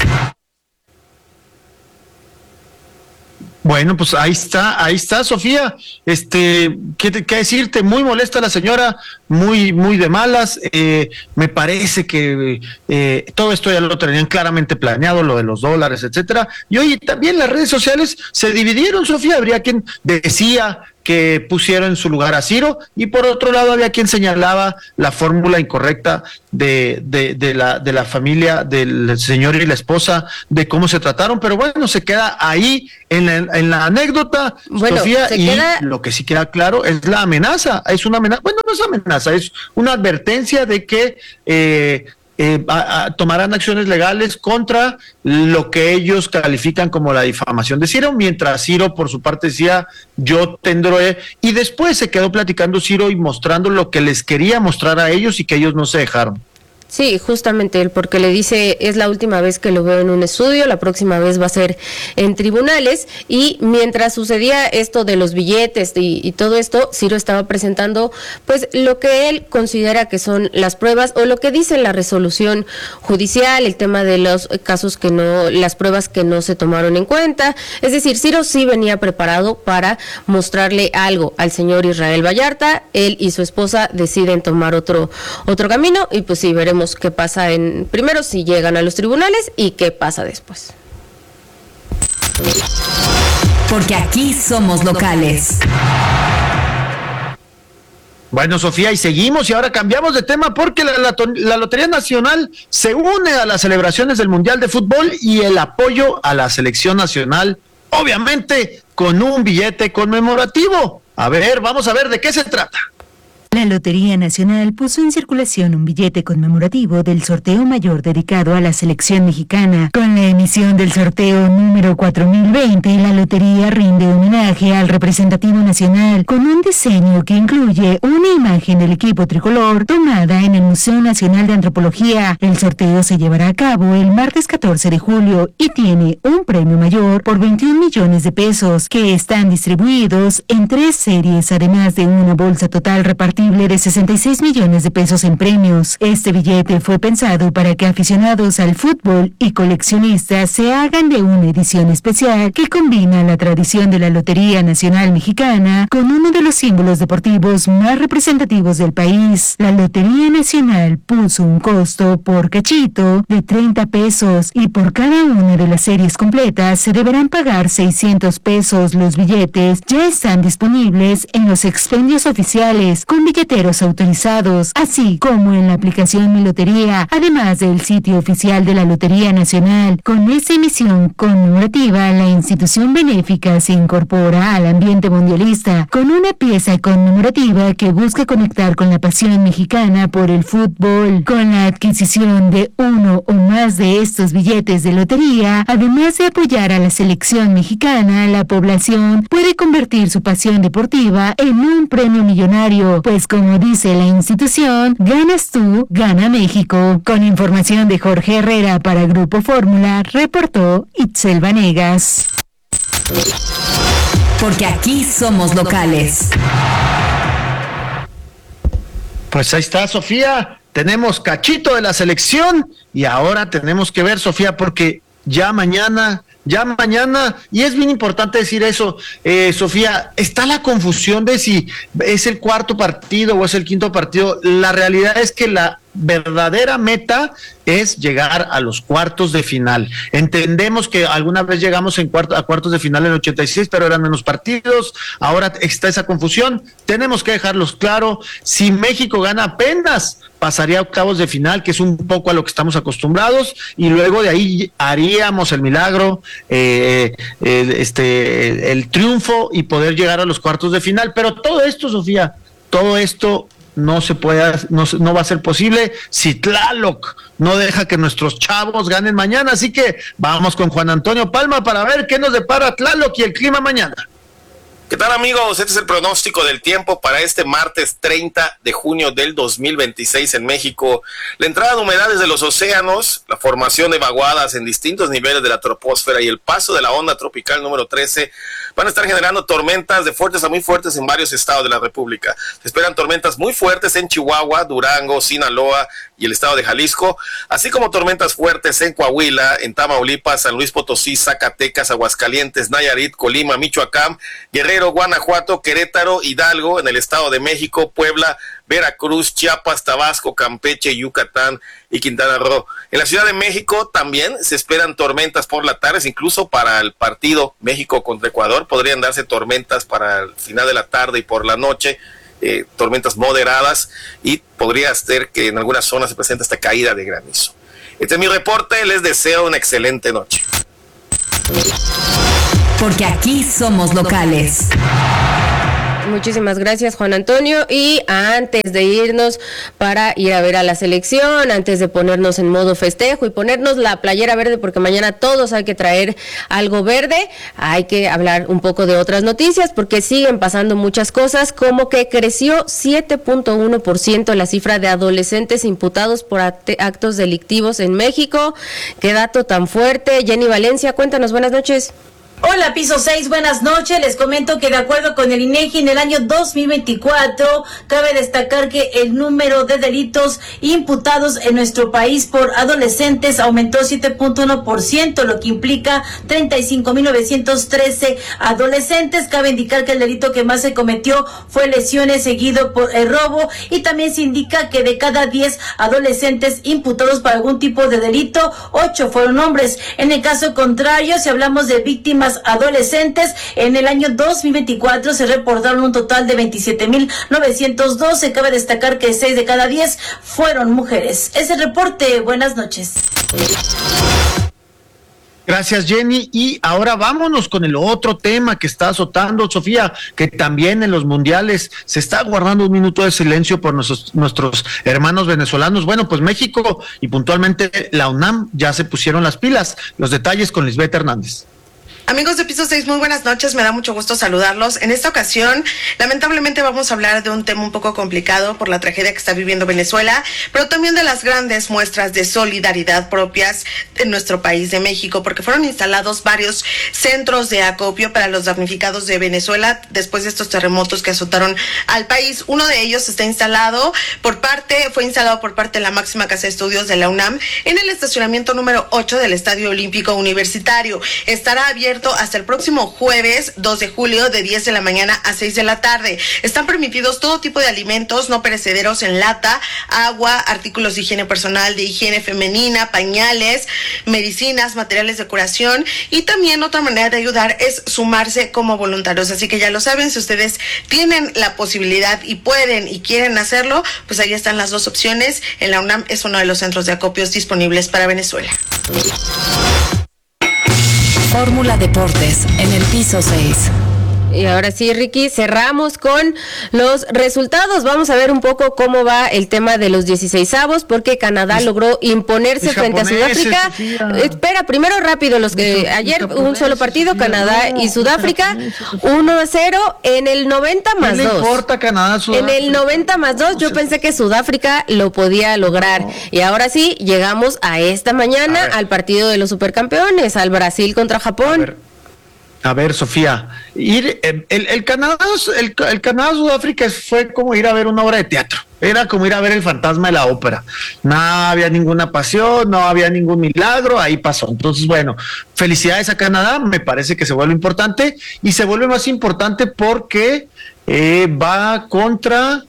Bueno, pues ahí está, ahí está, Sofía. Este, ¿qué, qué decirte? Muy molesta la señora, muy, muy de malas. Eh, me parece que eh, todo esto ya lo tenían claramente planeado, lo de los dólares, etcétera. Y oye, también las redes sociales se dividieron, Sofía. Habría quien decía que pusieron en su lugar a Ciro, y por otro lado había quien señalaba la fórmula incorrecta de, de, de, la, de la familia del señor y la esposa, de cómo se trataron, pero bueno, se queda ahí en la, en la anécdota, bueno, Sofía, y queda... lo que sí queda claro es la amenaza, es una amenaza, bueno, no es amenaza, es una advertencia de que eh, Eh, a, a, tomarán acciones legales contra lo que ellos califican como la difamación de Ciro, mientras Ciro por su parte decía yo tendré, y después se quedó platicando Ciro y mostrando lo que les quería mostrar a ellos y que ellos no se dejaron. Sí, justamente él, porque le dice, es la última vez que lo veo en un estudio, la próxima vez va a ser en tribunales, y mientras sucedía esto de los billetes y, y todo esto, Ciro estaba presentando pues lo que él considera que son las pruebas, o lo que dice la resolución judicial, el tema de los casos que no, las pruebas que no se tomaron en cuenta. Es decir, Ciro sí venía preparado para mostrarle algo al señor Israel Vallarta. Él y su esposa deciden tomar otro, otro camino, y pues sí, veremos qué pasa en primero si llegan a los tribunales y qué pasa después. Porque aquí somos locales. Bueno, Sofía, y seguimos, y ahora cambiamos de tema porque la, la, la Lotería Nacional se une a las celebraciones del Mundial de Fútbol y el apoyo a la selección nacional, obviamente con un billete conmemorativo. A ver, vamos a ver de qué se trata. La Lotería Nacional puso en circulación un billete conmemorativo del sorteo mayor dedicado a la selección mexicana. Con la emisión del sorteo número cuatro mil veinte, la lotería rinde homenaje al representativo nacional con un diseño que incluye una imagen del equipo tricolor tomada en el Museo Nacional de Antropología. El sorteo se llevará a cabo el martes catorce de julio y tiene un premio mayor por veintiún millones de pesos que están distribuidos en tres series, además de una bolsa total repartida de sesenta y seis millones de pesos en premios. Este billete fue pensado para que aficionados al fútbol y coleccionistas se hagan de una edición especial que combina la tradición de la Lotería Nacional Mexicana con uno de los símbolos deportivos más representativos del país. La Lotería Nacional puso un costo por cachito de treinta pesos y por cada una de las series completas se deberán pagar seiscientos pesos. Los billetes ya están disponibles en los expendios oficiales con billeteros autorizados, así como en la aplicación Mi Lotería, además del sitio oficial de la Lotería Nacional. Con esta emisión conmemorativa, la institución benéfica se incorpora al ambiente mundialista con una pieza conmemorativa que busca conectar con la pasión mexicana por el fútbol. Con la adquisición de uno o más de estos billetes de lotería, además de apoyar a la selección mexicana, la población puede convertir su pasión deportiva en un premio millonario, pues como dice la institución, ganas tú, gana México. Con información de Jorge Herrera para Grupo Fórmula, reportó Itzel Vanegas. Porque aquí somos locales. Pues ahí está, Sofía. Tenemos cachito de la selección y ahora tenemos que ver, Sofía, porque ya mañana... Ya mañana, y es bien importante decir eso, eh, Sofía, está la confusión de si es el cuarto partido o es el quinto partido. La realidad es que la verdadera meta es llegar a los cuartos de final. Entendemos que alguna vez llegamos en cuarto, a cuartos de final en ochenta y seis, pero eran menos partidos. Ahora está esa confusión. Tenemos que dejarlos claro. Si México gana apenas, pasaría a octavos de final, que es un poco a lo que estamos acostumbrados, y luego de ahí haríamos el milagro, eh, el, este, el triunfo y poder llegar a los cuartos de final. Pero todo esto, Sofía, todo esto no se puede, no, no va a ser posible si Tlaloc no deja que nuestros chavos ganen mañana. Así que vamos con Juan Antonio Palma para ver qué nos depara Tlaloc y el clima mañana. ¿Qué tal, amigos? Este es el pronóstico del tiempo para este martes treinta de junio del dos mil veintiséis en México. La entrada de humedad desde los océanos, la formación de vaguadas en distintos niveles de la troposfera y el paso de la onda tropical número trece van a estar generando tormentas de fuertes a muy fuertes en varios estados de la República. Se esperan tormentas muy fuertes en Chihuahua, Durango, Sinaloa y el estado de Jalisco, así como tormentas fuertes en Coahuila, en Tamaulipas, San Luis Potosí, Zacatecas, Aguascalientes, Nayarit, Colima, Michoacán, Guerrero, Guanajuato, Querétaro, Hidalgo, en el estado de México, Puebla, Veracruz, Chiapas, Tabasco, Campeche, Yucatán y Quintana Roo. En la Ciudad de México también se esperan tormentas por la tarde, incluso para el partido México contra Ecuador podrían darse tormentas para el final de la tarde y por la noche, eh, tormentas moderadas, y podría ser que en algunas zonas se presente esta caída de granizo. Este es mi reporte, les deseo una excelente noche. Porque aquí somos locales. Muchísimas gracias, Juan Antonio. Y antes de irnos para ir a ver a la selección, antes de ponernos en modo festejo y ponernos la playera verde, porque mañana todos hay que traer algo verde, hay que hablar un poco de otras noticias, porque siguen pasando muchas cosas, como que creció siete punto uno por ciento la cifra de adolescentes imputados por actos delictivos en México. Qué dato tan fuerte. Jenny Valencia, cuéntanos, buenas noches. Hola, piso seis, buenas noches. Les comento que de acuerdo con el INEGI, en el año dos mil veinticuatro, cabe destacar que el número de delitos imputados en nuestro país por adolescentes aumentó siete punto uno por ciento, lo que implica treinta y cinco mil novecientos trece adolescentes. Cabe indicar que el delito que más se cometió fue lesiones, seguido por el robo, y también se indica que de cada diez adolescentes imputados por algún tipo de delito, ocho fueron hombres. En el caso contrario, si hablamos de víctimas adolescentes, en el año dos mil veinticuatro se reportaron un total de veintisiete mil novecientos doce. Cabe destacar que seis de cada diez fueron mujeres. Es el reporte. Buenas noches. Gracias, Jenny. Y ahora vámonos con el otro tema que está azotando, Sofía, que también en los mundiales se está guardando un minuto de silencio por nuestros, nuestros hermanos venezolanos. Bueno, pues México y puntualmente la UNAM ya se pusieron las pilas. Los detalles con Lisbeth Hernández. Amigos de Piso seis, muy buenas noches, me da mucho gusto saludarlos. En esta ocasión, lamentablemente vamos a hablar de un tema un poco complicado por la tragedia que está viviendo Venezuela, pero también de las grandes muestras de solidaridad propias de nuestro país de México, porque fueron instalados varios centros de acopio para los damnificados de Venezuela después de estos terremotos que azotaron al país. Uno de ellos está instalado por parte, fue instalado por parte de la máxima casa de estudios de la UNAM en el estacionamiento número ocho del Estadio Olímpico Universitario. Estará abierto hasta el próximo jueves dos de julio de diez de la mañana a seis de la tarde. Están permitidos todo tipo de alimentos no perecederos en lata, agua, artículos de higiene personal, de higiene femenina, pañales, medicinas, materiales de curación, y también otra manera de ayudar es sumarse como voluntarios. Así que ya lo saben, si ustedes tienen la posibilidad y pueden y quieren hacerlo, pues ahí están las dos opciones. En la UNAM es uno de los centros de acopios disponibles para Venezuela. Fórmula Deportes en el piso seis. Y ahora sí, Ricky, cerramos con los resultados. Vamos a ver un poco cómo va el tema de los dieciseisavos, porque Canadá es, logró imponerse frente a Sudáfrica. Sofía. Espera, primero rápido, los que ayer un solo partido, Sofía, Canadá no, y Sudáfrica, uno a cero en el noventa más dos. No importa Canadá, Sudáfrica. En el noventa más dos, yo pensé que Sudáfrica lo podía lograr. No. Y ahora sí, llegamos a esta mañana al partido de los supercampeones, al Brasil contra Japón. A ver, Sofía, ir el, el Canadá, el, el Canadá Sudáfrica fue como ir a ver una obra de teatro. Era como ir a ver El Fantasma de la Ópera. No había ninguna pasión, no había ningún milagro, ahí pasó. Entonces, bueno, felicidades a Canadá, me parece que se vuelve importante, y se vuelve más importante porque eh, va contra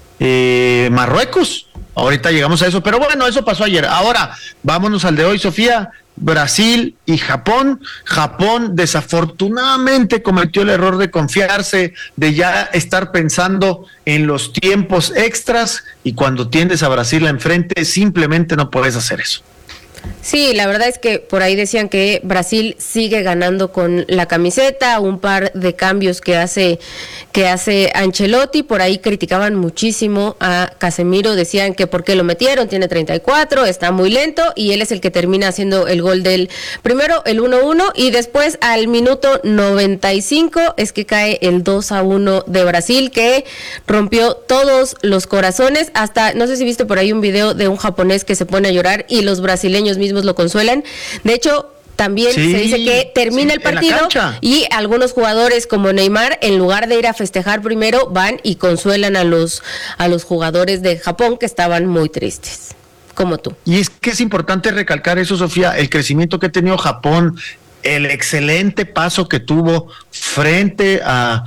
eh, Marruecos. Ahorita llegamos a eso, pero bueno, eso pasó ayer. Ahora, vámonos al de hoy, Sofía. Brasil y Japón. Japón desafortunadamente cometió el error de confiarse, de ya estar pensando en los tiempos extras, y cuando tienes a Brasil enfrente simplemente no puedes hacer eso. Sí, la verdad es que por ahí decían que Brasil sigue ganando con la camiseta, un par de cambios que hace que hace Ancelotti. Por ahí criticaban muchísimo a Casemiro, decían que por qué lo metieron, tiene treinta y cuatro, está muy lento, y él es el que termina haciendo el gol del primero, el uno uno, y después al minuto noventa y cinco es que cae el dos a uno de Brasil, que rompió todos los corazones. Hasta, no sé si viste por ahí un video de un japonés que se pone a llorar y los brasileños mismos lo consuelan. De hecho, también sí, se dice que termina sí, el partido y algunos jugadores como Neymar, en lugar de ir a festejar primero, van y consuelan a los a los jugadores de Japón, que estaban muy tristes, como tú. Y es que es importante recalcar eso, Sofía, el crecimiento que ha tenido Japón, el excelente paso que tuvo frente a,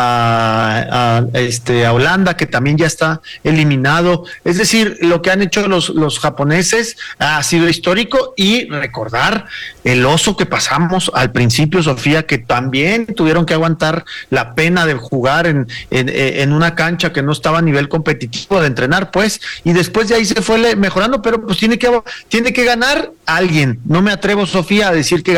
a, a, este, a Holanda, que también ya está eliminado. Es decir, lo que han hecho los, los japoneses ha sido histórico, y recordar el oso que pasamos al principio, Sofía, que también tuvieron que aguantar la pena de jugar en, en, en una cancha que no estaba a nivel competitivo de entrenar, pues, y después de ahí se fue mejorando, pero pues tiene que, tiene que ganar alguien. No me atrevo, Sofía, a decir que ganó el mejor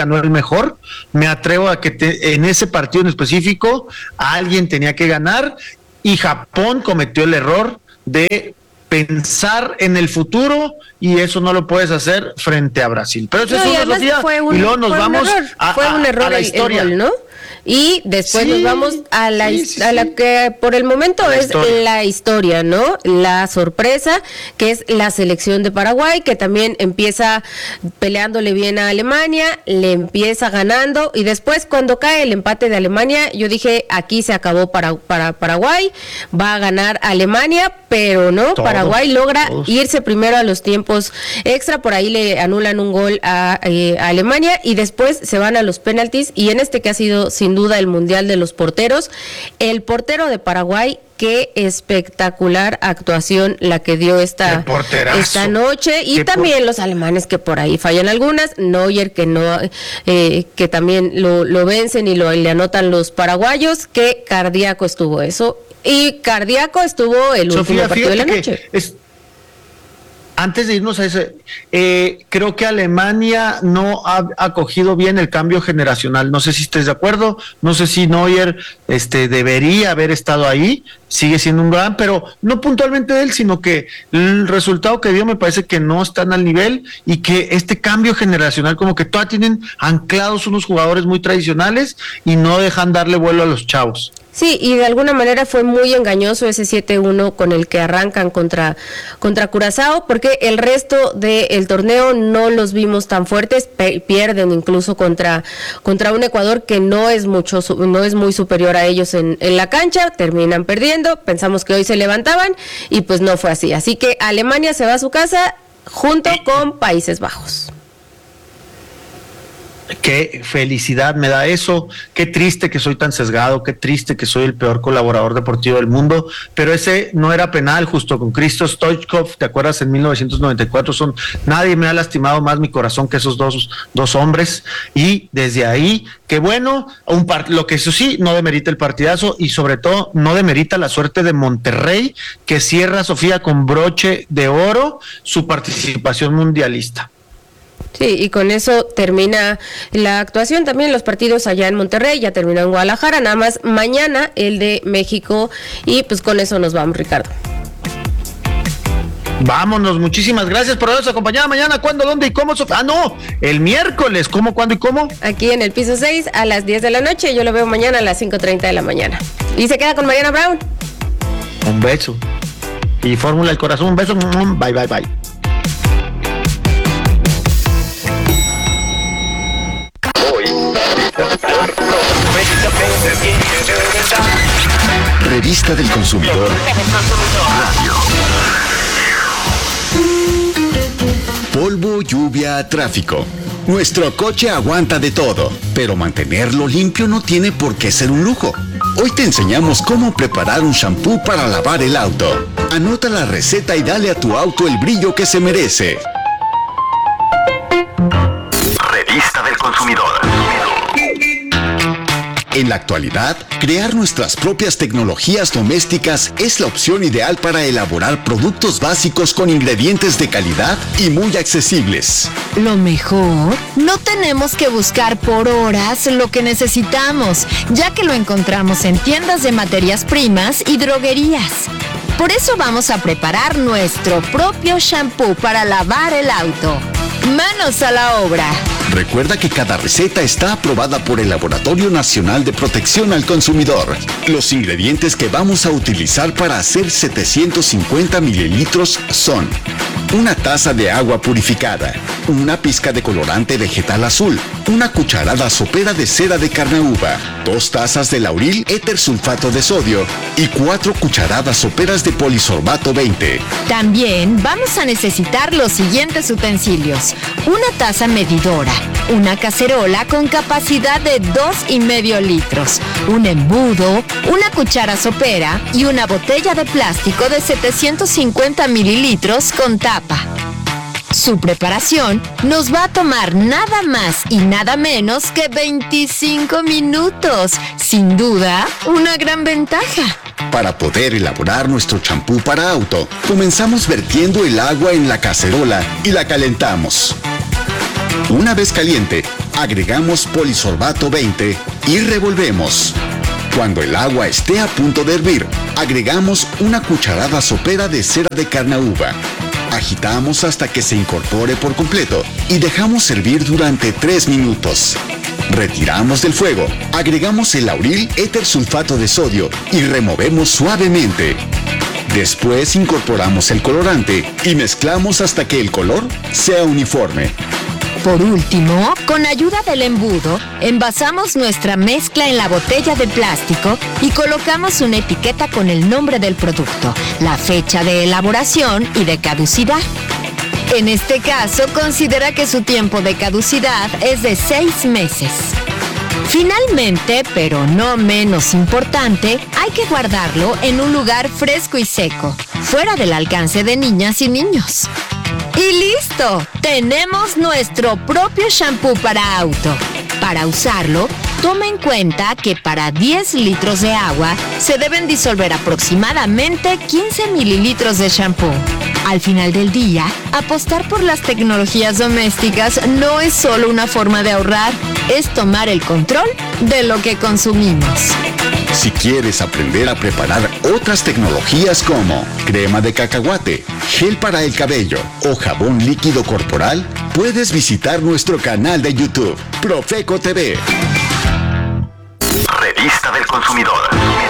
mejor, me atrevo a que te, en ese partido en específico alguien tenía que ganar y Japón cometió el error de pensar en el futuro y eso no lo puedes hacer frente a Brasil. Pero eso no, es una Sofía, fue un, y luego nos vamos a, fue un error a, a la el, historia. El gol, ¿no? Y después sí, nos vamos a la, sí, sí, a la que por el momento la es historia. la historia, ¿no? La sorpresa, que es la selección de Paraguay, que también empieza peleándole bien a Alemania, le empieza ganando, y después cuando cae el empate de Alemania, yo dije, aquí se acabó para, para Paraguay, va a ganar Alemania, pero no, Todo, Paraguay logra todos. irse primero a los tiempos extra, por ahí le anulan un gol a, eh, a Alemania, y después se van a los penaltis, y en este que ha sido sin duda el mundial de los porteros, el portero de Paraguay, qué espectacular actuación la que dio esta, esta noche, y también por... los alemanes que por ahí fallan algunas, Neuer que no, eh, que también lo, lo vencen y lo le anotan los paraguayos, qué cardíaco estuvo eso, y cardíaco estuvo el Sofía, último partido de la noche. Es... Antes de irnos a ese, eh, creo que Alemania no ha acogido bien el cambio generacional. No sé si estés de acuerdo, no sé si Neuer este, debería haber estado ahí, sigue siendo un gran, pero no puntualmente de él, sino que el resultado que dio me parece que no están al nivel y que este cambio generacional como que todavía tienen anclados unos jugadores muy tradicionales y no dejan darle vuelo a los chavos. Sí, y de alguna manera fue muy engañoso ese siete uno con el que arrancan contra, contra Curazao, porque el resto del torneo no los vimos tan fuertes, pe- pierden incluso contra, contra un Ecuador que no es mucho, no es muy superior a ellos en, en la cancha, terminan perdiendo, pensamos que hoy se levantaban y pues no fue así. Así que Alemania se va a su casa junto con Países Bajos. Qué felicidad me da eso, qué triste que soy tan sesgado, qué triste que soy el peor colaborador deportivo del mundo, pero ese no era penal, justo con Christos Stoichkov, ¿te acuerdas? En mil novecientos noventa y cuatro, son, nadie me ha lastimado más mi corazón que esos dos, dos hombres, y desde ahí, qué bueno, un part, lo que eso sí, no demerita el partidazo, y sobre todo no demerita la suerte de Monterrey, que cierra, Sofía, con broche de oro su participación mundialista. Sí, y con eso termina la actuación, también los partidos allá en Monterrey, ya terminó en Guadalajara, nada más mañana el de México, y pues con eso nos vamos, Ricardo. Vámonos, muchísimas gracias por habernos acompañado. Mañana, ¿cuándo, dónde y cómo? Ah, no, el miércoles, ¿cómo, cuándo y cómo? Aquí en el piso seis a las diez de la noche, yo lo veo mañana a las cinco treinta de la mañana. Y se queda con Mariana Brown. Un beso. Y Fórmula del Corazón, un beso. Bye, bye, bye. Revista del Consumidor Radio. Polvo, lluvia, tráfico. Nuestro coche aguanta de todo, pero mantenerlo limpio no tiene por qué ser un lujo. Hoy te enseñamos cómo preparar un shampoo para lavar el auto. Anota la receta y dale a tu auto el brillo que se merece. Revista del Consumidor. En la actualidad, crear nuestras propias tecnologías domésticas es la opción ideal para elaborar productos básicos con ingredientes de calidad y muy accesibles. Lo mejor, no tenemos que buscar por horas lo que necesitamos, ya que lo encontramos en tiendas de materias primas y droguerías. Por eso vamos a preparar nuestro propio shampoo para lavar el auto. ¡Manos a la obra! Recuerda que cada receta está aprobada por el Laboratorio Nacional de Protección al Consumidor. Los ingredientes que vamos a utilizar para hacer setecientos cincuenta mililitros son: una taza de agua purificada, una pizca de colorante vegetal azul, una cucharada sopera de cera de carnauba, dos tazas de lauril éter sulfato de sodio y cuatro cucharadas soperas de polisorbato veinte. También vamos a necesitar los siguientes utensilios: una taza medidora, una cacerola con capacidad de dos y medio litros, un embudo, una cuchara sopera y una botella de plástico de setecientos cincuenta mililitros con tapa. Su preparación nos va a tomar nada más y nada menos que veinticinco minutos. Sin duda, una gran ventaja. Para poder elaborar nuestro champú para auto, comenzamos vertiendo el agua en la cacerola y la calentamos. Una vez caliente, agregamos polisorbato veinte y revolvemos. Cuando el agua esté a punto de hervir, agregamos una cucharada sopera de cera de carnauba. Agitamos hasta que se incorpore por completo y dejamos hervir durante tres minutos. Retiramos del fuego, agregamos el lauril éter sulfato de sodio y removemos suavemente. Después incorporamos el colorante y mezclamos hasta que el color sea uniforme. Por último, con ayuda del embudo, envasamos nuestra mezcla en la botella de plástico y colocamos una etiqueta con el nombre del producto, la fecha de elaboración y de caducidad. En este caso, considera que su tiempo de caducidad es de seis meses. Finalmente, pero no menos importante, hay que guardarlo en un lugar fresco y seco, fuera del alcance de niñas y niños. ¡Y listo! Tenemos nuestro propio shampoo para auto. Para usarlo, toma en cuenta que para diez litros de agua se deben disolver aproximadamente quince mililitros de shampoo. Al final del día, apostar por las tecnologías domésticas no es solo una forma de ahorrar, es tomar el control de lo que consumimos. Si quieres aprender a preparar otras tecnologías como crema de cacahuate, gel para el cabello o jabón líquido corporal, puedes visitar nuestro canal de YouTube, Profeco T V. Revista del Consumidor.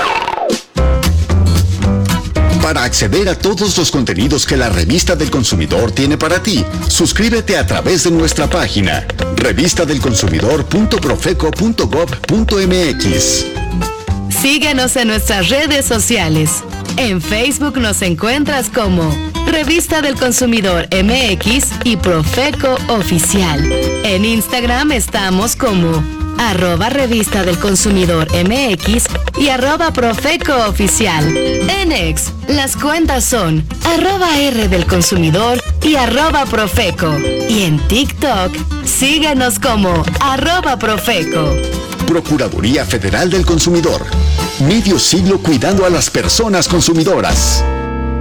Para acceder a todos los contenidos que la Revista del Consumidor tiene para ti, suscríbete a través de nuestra página revista del consumidor punto profeco punto gob punto mx. Síguenos en nuestras redes sociales. En Facebook nos encuentras como Revista del Consumidor M X y Profeco Oficial. En Instagram estamos como arroba Revista del Consumidor M X y arroba Profeco Oficial. En X, las cuentas son arroba R del Consumidor y arroba Profeco. Y en TikTok, síguenos como arroba Profeco. Procuraduría Federal del Consumidor. Medio siglo cuidando a las personas consumidoras.